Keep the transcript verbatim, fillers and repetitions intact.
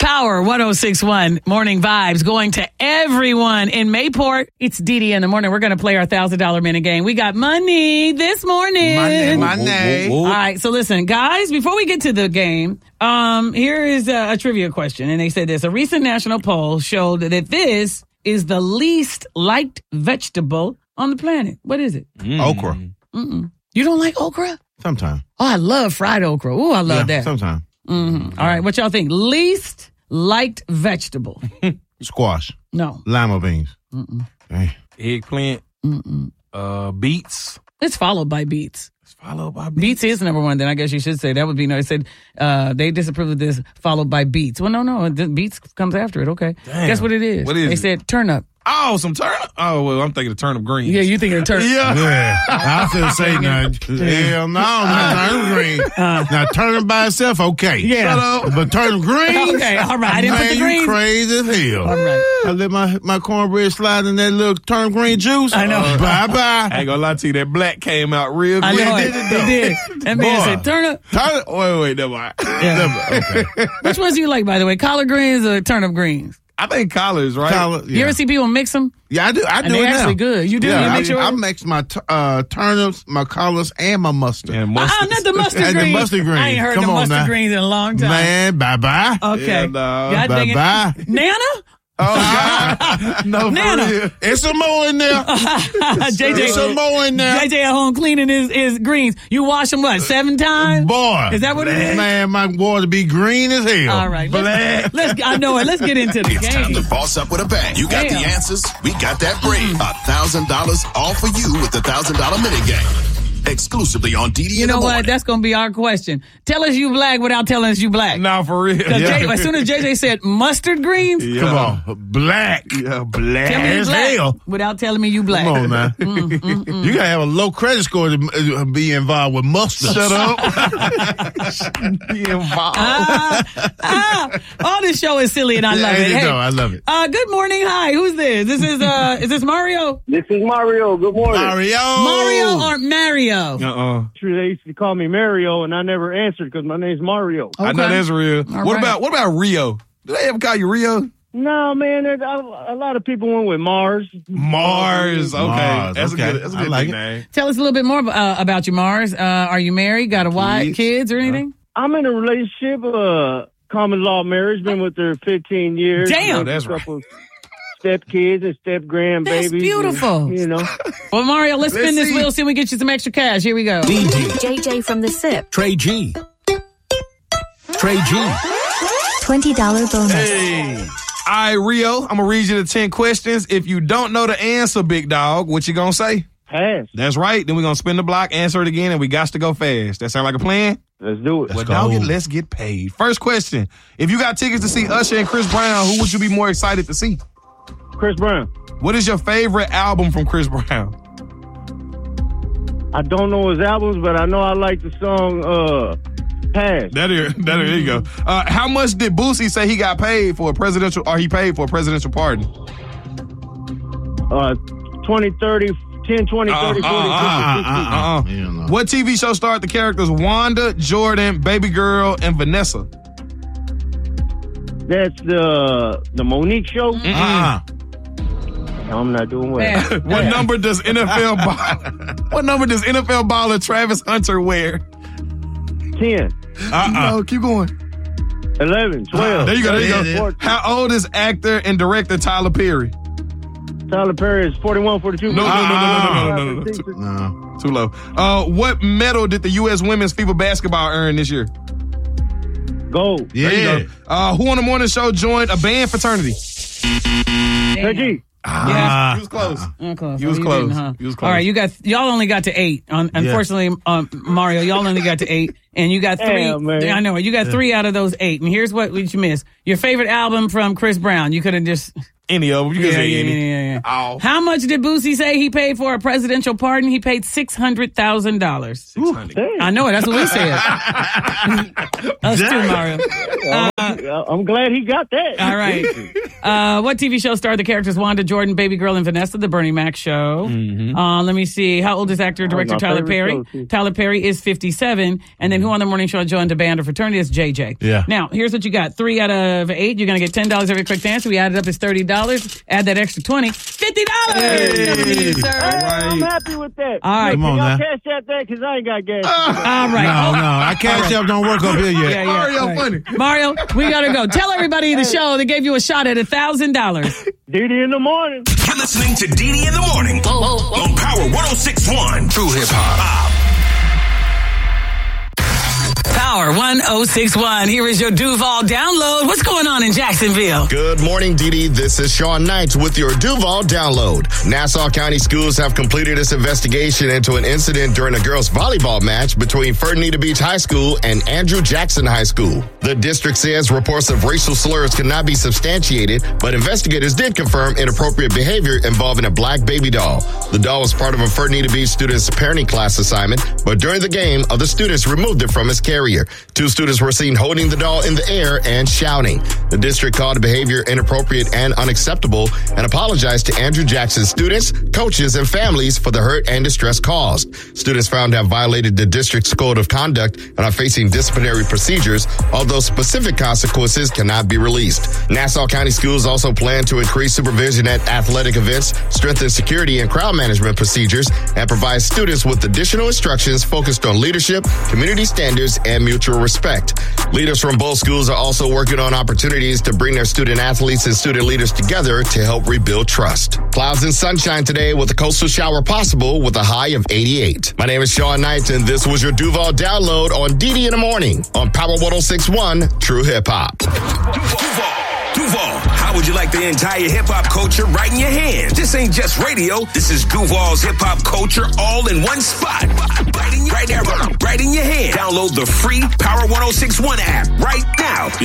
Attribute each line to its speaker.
Speaker 1: Power one oh six point one Morning Vibes going to everyone in Mayport. It's Dee Dee in the morning. We're going to play our one thousand dollars minute game. We got money this morning.
Speaker 2: Money, money.
Speaker 1: All right, so listen, guys, before we get to the game, um, here is a, a trivia question. And they said this. A recent national poll showed that this is the least liked vegetable on the planet. What is it?
Speaker 2: Mm. Okra.
Speaker 1: Mm-mm. You don't like okra?
Speaker 2: Sometimes.
Speaker 1: Oh, I love fried okra. Oh, I love
Speaker 2: yeah,
Speaker 1: that.
Speaker 2: Sometimes.
Speaker 1: Mm-hmm. All right, what y'all think? Least liked vegetable?
Speaker 2: Squash.
Speaker 1: No.
Speaker 2: Lima beans.
Speaker 1: Mm-mm.
Speaker 2: Hey.
Speaker 3: Eggplant.
Speaker 1: Mm-mm.
Speaker 3: Uh, beets.
Speaker 1: It's followed by beets.
Speaker 3: It's followed by beets.
Speaker 1: Beets is number one, then I guess you should say. That would be no. It said uh, they disapprove of this, followed by beets. Well, no, no. Beets comes after it. Okay.
Speaker 3: Damn.
Speaker 1: Guess what it is?
Speaker 3: What is
Speaker 1: they
Speaker 3: it?
Speaker 1: said turnip.
Speaker 3: Oh, some turnip. Oh, well, I'm thinking of turnip greens.
Speaker 1: Yeah, you thinking of turnip.
Speaker 3: Yeah.
Speaker 2: Yeah. I feel say now. Hell no, not turnip green.
Speaker 1: Uh,
Speaker 2: now turnip by itself, okay.
Speaker 1: Yeah.
Speaker 2: Shut up. But turnip green.
Speaker 1: Okay, all right. I didn't
Speaker 2: man,
Speaker 1: put the greens.
Speaker 2: You crazy as hell.
Speaker 1: All right.
Speaker 2: I let my, my cornbread slide in that little turnip green juice.
Speaker 1: I know.
Speaker 2: Uh, bye bye.
Speaker 3: I ain't gonna lie to you, that black came out real
Speaker 1: I
Speaker 3: quick.
Speaker 1: know it.
Speaker 2: did it,
Speaker 1: It
Speaker 2: though.
Speaker 1: did. That man
Speaker 2: Boy.
Speaker 1: said turnip.
Speaker 2: Turnip.
Speaker 3: Wait, wait, never mind.
Speaker 1: Yeah.
Speaker 2: Okay.
Speaker 1: Which ones do you like, by the way? Collard greens or turnip greens?
Speaker 3: I think collards, right?
Speaker 2: Collard,
Speaker 1: You
Speaker 2: yeah.
Speaker 1: ever see people mix them?
Speaker 2: Yeah, I do. I
Speaker 1: And
Speaker 2: do
Speaker 1: they
Speaker 2: it now.
Speaker 1: actually good. You do?
Speaker 2: Yeah,
Speaker 1: You
Speaker 2: I,
Speaker 1: mix yours?
Speaker 2: I mix my t- uh, turnips, my collards, and my mustard.
Speaker 3: And
Speaker 1: Uh-uh,
Speaker 3: mustard.
Speaker 1: not the mustard
Speaker 2: And the
Speaker 1: greens.
Speaker 2: mustard greens.
Speaker 1: I ain't heard
Speaker 2: Come
Speaker 1: the
Speaker 2: on
Speaker 1: mustard
Speaker 2: now.
Speaker 1: greens in a long time.
Speaker 2: Man, bye bye.
Speaker 1: Okay.
Speaker 3: Yeah, no.
Speaker 1: God dang it.
Speaker 2: Bye bye.
Speaker 1: Nana?
Speaker 3: Oh, God. No, for
Speaker 1: Nana.
Speaker 3: real.
Speaker 2: It's some more in there.
Speaker 1: J J,
Speaker 2: It's some more in there.
Speaker 1: J J at home cleaning his, his greens. You wash them, what, seven times?
Speaker 2: Boy.
Speaker 1: Is that what it is?
Speaker 2: Man, my water be green as hell.
Speaker 1: All right.
Speaker 2: Black.
Speaker 1: Let's, let's, I know it. Let's get into the
Speaker 4: It's time
Speaker 1: game.
Speaker 4: to boss up with a bang. You got
Speaker 1: Damn.
Speaker 4: the answers. We got that bread. A thousand dollars all for you with the thousand dollar minute game. Exclusively on D D
Speaker 1: You
Speaker 4: in the
Speaker 1: know
Speaker 4: morning.
Speaker 1: what? That's going to be our question. Tell us you black without telling us you black.
Speaker 3: No, for real.
Speaker 1: 'Cause
Speaker 3: Yeah.
Speaker 1: J- as soon as J J said mustard greens,
Speaker 3: Yeah.
Speaker 2: Come on. Black.
Speaker 3: Yeah, black.
Speaker 1: tell me you
Speaker 2: as
Speaker 1: black
Speaker 2: hell.
Speaker 1: without telling me you black.
Speaker 2: Come on, man. You got to have a low credit score to uh, be involved with mustard.
Speaker 3: Shut up. Be involved.
Speaker 1: Ah, ah, all this show is silly and I love
Speaker 2: There
Speaker 1: it.
Speaker 2: you
Speaker 1: Hey,
Speaker 2: go. I love it.
Speaker 1: uh, good morning. Hi, who's this? This is uh, is this Mario?
Speaker 5: This is Mario. Good morning.
Speaker 2: Mario.
Speaker 1: Mario or Mario?
Speaker 3: Uh-uh.
Speaker 5: They used to call me Mario, and I never answered because my name's Mario.
Speaker 3: I know
Speaker 1: Okay.
Speaker 3: that's real.
Speaker 1: All
Speaker 3: what
Speaker 1: right.
Speaker 3: about what about Rio? Do they ever call you Rio?
Speaker 5: No, man, there's a, a lot of people went with Mars.
Speaker 3: Mars. Okay.
Speaker 2: Mars,
Speaker 3: That's
Speaker 2: okay.
Speaker 3: a good, that's a
Speaker 2: I
Speaker 3: good
Speaker 2: like it.
Speaker 3: nickname.
Speaker 1: Tell us a little bit more uh, about you, Mars. Uh, are you married? Got a wife,
Speaker 3: Kids.
Speaker 1: kids, or anything?
Speaker 5: I'm in a relationship, uh, common law marriage. Been with her fifteen years.
Speaker 1: Damn.
Speaker 3: Oh, that's
Speaker 5: a couple step kids and step grandbabies.
Speaker 1: That's beautiful.
Speaker 5: and, you know,
Speaker 1: Well, Mario, let's,
Speaker 3: Let's
Speaker 1: spin this
Speaker 3: see.
Speaker 1: wheel, see if we get you some extra cash. Here we go.
Speaker 6: D D,
Speaker 7: J J from the SIP.
Speaker 6: Trey G. Trey G.
Speaker 7: twenty dollars bonus.
Speaker 3: Hey. All right, Rio, I'm going to read you the ten questions. If you don't know the answer, big dog, what you going to say?
Speaker 5: pass.
Speaker 3: That's right. Then we're going to spin the block, answer it again, and we got to go fast. That sound like a plan?
Speaker 5: Let's do it.
Speaker 3: Well,
Speaker 2: go.
Speaker 3: dog, it, let's get paid. First question. If you got tickets to see Usher and Chris Brown, who would you be more excited to see?
Speaker 5: Chris Brown.
Speaker 3: What is your favorite album from Chris Brown?
Speaker 5: I don't know his albums, but I know I like the song uh, Pass.
Speaker 3: That here, that here, there you go. Uh, how much did Boosie say he got paid for a presidential, or he paid for a presidential pardon?
Speaker 5: Uh, twenty, thirty, ten, twenty,
Speaker 3: Uh,
Speaker 5: thirty,
Speaker 3: uh,
Speaker 5: forty,
Speaker 3: uh,
Speaker 5: fifty,
Speaker 3: uh,
Speaker 5: sixty.
Speaker 3: uh, uh.
Speaker 2: You know.
Speaker 3: What T V show starred the characters Wanda, Jordan, Baby Girl, and Vanessa?
Speaker 5: That's the the Monique show.
Speaker 2: Uh-uh.
Speaker 5: I'm not doing well.
Speaker 1: Man.
Speaker 3: What number does N F L ball, What number does N F L baller Travis Hunter wear?
Speaker 5: ten,
Speaker 2: Uh-uh.
Speaker 3: No, keep going.
Speaker 5: eleven, twelve.
Speaker 3: There you go. There you
Speaker 2: Yeah,
Speaker 3: go.
Speaker 2: yeah.
Speaker 5: fourteen.
Speaker 3: How old is actor and director Tyler Perry?
Speaker 5: Tyler Perry is forty-one, forty-two.
Speaker 3: No, no, no, no, no, no, no, no, no. Too,
Speaker 2: No.
Speaker 3: too low. Uh, what medal did the U S women's FIBA basketball earn this year?
Speaker 5: Gold.
Speaker 2: Yeah.
Speaker 3: There you go. Uh, who on the morning show joined a band fraternity?
Speaker 5: K G.
Speaker 2: Ah.
Speaker 3: You was close.
Speaker 1: Uh, close.
Speaker 3: You was
Speaker 1: Oh,
Speaker 3: close.
Speaker 1: didn't, huh?
Speaker 3: You was close.
Speaker 1: All right, you got y'all only got to eight. Un- unfortunately, um, Mario, y'all only got to eight, and you got three.
Speaker 5: Damn, man.
Speaker 1: I know you got three out of those eight. And here's what you missed: your favorite album from Chris Brown. You could have just
Speaker 3: Any of them. You can
Speaker 1: Yeah,
Speaker 3: say
Speaker 1: yeah,
Speaker 3: any.
Speaker 1: yeah, yeah.
Speaker 3: Oh.
Speaker 1: How much did Boosie say he paid for a presidential pardon? He paid six hundred thousand dollars.
Speaker 3: six hundred.
Speaker 1: I know it. That's what we said. Us too, Mario. Uh,
Speaker 5: I'm glad he got that.
Speaker 1: all right. Uh, what T V show starred the characters Wanda, Jordan, Baby Girl, and Vanessa? The Bernie Mac Show.
Speaker 3: Mm-hmm.
Speaker 1: Uh, let me see. How old is actor director
Speaker 5: my
Speaker 1: Tyler
Speaker 5: favorite
Speaker 1: Perry?
Speaker 5: show, too.
Speaker 1: Tyler Perry is fifty-seven. And then who on the morning show joined the band of fraternity is J J.
Speaker 2: Yeah.
Speaker 1: Now, here's what you got. Three out of eight. You're going to get ten dollars every quick answer. We added up is thirty dollars. Add that extra twenty. fifty dollars.
Speaker 2: Hey.
Speaker 1: Sir.
Speaker 5: Hey, I'm happy with that.
Speaker 1: All right.
Speaker 2: Come on
Speaker 5: Y'all
Speaker 2: now.
Speaker 5: cash out that because I ain't got gas.
Speaker 1: All right.
Speaker 2: No,
Speaker 1: Oh,
Speaker 2: no, I Cash App don't work up here yet.
Speaker 1: Yeah, yeah.
Speaker 3: Mario
Speaker 1: All right.
Speaker 3: funny.
Speaker 1: Mario, we got to go. Tell everybody in the show that gave you a shot at one thousand dollars.
Speaker 5: Duty in the morning.
Speaker 4: You're listening to D D in the morning on Power one oh six point one True Hip Hop.
Speaker 1: Power one oh six point one. Here is your Duval download. What's going on in Jacksonville?
Speaker 8: Good morning, Dee Dee. This is Sean Knight with your Duval download. Nassau County Schools have completed its investigation into an incident during a girls' volleyball match between Fernita Beach High School and Andrew Jackson High School. The district says reports of racial slurs cannot be substantiated, but investigators did confirm inappropriate behavior involving a black baby doll. The doll was part of a Fernita Beach student's parenting class assignment, but during the game, other students removed it from its carrier. Two students were seen holding the doll in the air and shouting. The district called the behavior inappropriate and unacceptable and apologized to Andrew Jackson's students, coaches, and families for the hurt and distress caused. Students found to have violated the district's code of conduct and are facing disciplinary procedures, although specific consequences cannot be released. Nassau County Schools also plan to increase supervision at athletic events, strengthen security and crowd management procedures, and provide students with additional instructions focused on leadership, community standards, and mutual respect. Leaders from both schools are also working on opportunities to bring their student athletes and student leaders together to help rebuild trust. Clouds and sunshine today with a coastal shower possible with a high of eighty-eight. My name is Sean Knight, and this was your Duval download on D D in the morning on Power one oh six point one True Hip Hop.
Speaker 4: Duval. Duval, how would you like the entire hip-hop culture right in your hands? This ain't just radio. This is Duval's hip-hop culture all in one spot. Right in, right there, right in your hand. Download the free Power one oh six point one app right now.